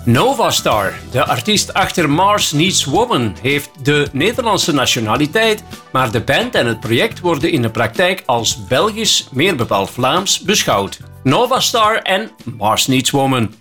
Novastar, de artiest achter Mars Needs Woman, heeft de Nederlandse nationaliteit, maar de band en het project worden in de praktijk als Belgisch, meer bepaald Vlaams, beschouwd. Novastar en Mars Needs Woman.